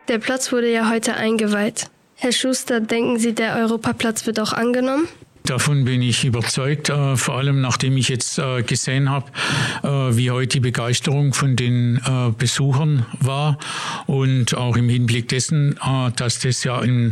Der Platz wurde ja heute eingeweiht. Herr Schuster, denken Sie, der Europaplatz wird auch angenommen? Davon bin ich überzeugt, vor allem nachdem ich jetzt gesehen habe, wie heute die Begeisterung von den Besuchern war und auch im Hinblick dessen, dass das ja ein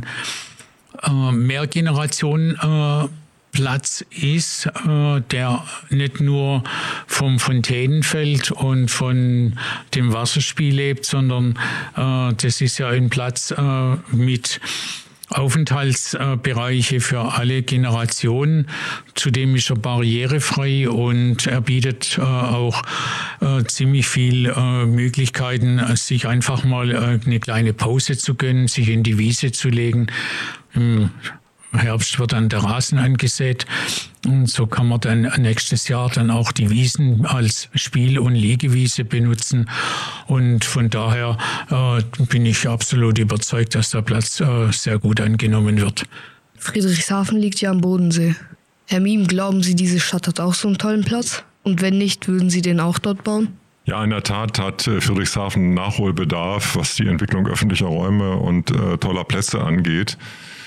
Mehrgenerationen-Platz ist, der nicht nur vom Fontänenfeld und von dem Wasserspiel lebt, sondern das ist ja ein Platz mit Aufenthaltsbereiche für alle Generationen. Zudem ist er barrierefrei und er bietet auch ziemlich viel Möglichkeiten, sich einfach mal eine kleine Pause zu gönnen, sich in die Wiese zu legen. Im Herbst wird dann der Rasen angesät und so kann man dann nächstes Jahr dann auch die Wiesen als Spiel- und Liegewiese benutzen und von daher bin ich absolut überzeugt, dass der Platz sehr gut angenommen wird. Friedrichshafen liegt ja am Bodensee. Herr Miem, glauben Sie, diese Stadt hat auch so einen tollen Platz? Und wenn nicht, würden Sie den auch dort bauen? Ja, in der Tat hat Friedrichshafen Nachholbedarf, was die Entwicklung öffentlicher Räume und toller Plätze angeht.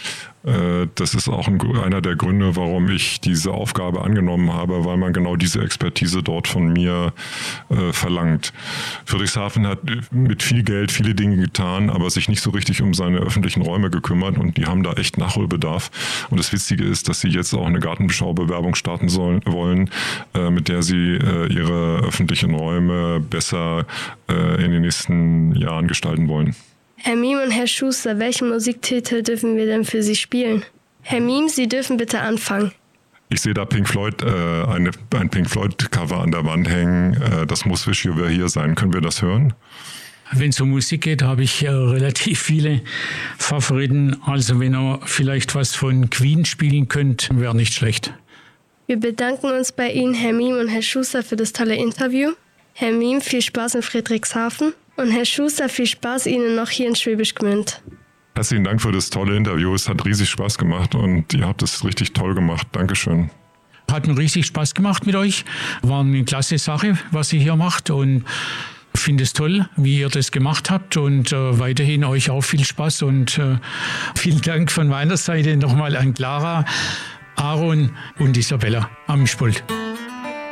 Das ist auch einer der Gründe, warum ich diese Aufgabe angenommen habe, weil man genau diese Expertise dort von mir verlangt. Friedrichshafen hat mit viel Geld viele Dinge getan, aber sich nicht so richtig um seine öffentlichen Räume gekümmert und die haben da echt Nachholbedarf. Und das Witzige ist, dass sie jetzt auch eine Gartenbeschaubewerbung starten wollen, mit der sie ihre öffentlichen Räume besser in den nächsten Jahren gestalten wollen. Herr Miem und Herr Schuster, welchen Musiktitel dürfen wir denn für Sie spielen? Herr Miem, Sie dürfen bitte anfangen. Ich sehe da Pink Floyd, ein Pink Floyd-Cover an der Wand hängen. Das muss Wish You Were Here sein. Können wir das hören? Wenn es um Musik geht, habe ich relativ viele Favoriten. Also wenn ihr vielleicht was von Queen spielen könnt, wäre nicht schlecht. Wir bedanken uns bei Ihnen, Herr Miem und Herr Schuster, für das tolle Interview. Herr Miem, viel Spaß in Friedrichshafen. Und Herr Schuster, viel Spaß Ihnen noch hier in Schwäbisch Gmünd. Herzlichen Dank für das tolle Interview. Es hat riesig Spaß gemacht und ihr habt es richtig toll gemacht. Dankeschön. Hat mir richtig Spaß gemacht mit euch. War eine klasse Sache, was ihr hier macht und finde es toll, wie ihr das gemacht habt und weiterhin euch auch viel Spaß und vielen Dank von meiner Seite nochmal an Clara, Aaron und Isabella am Mischpult.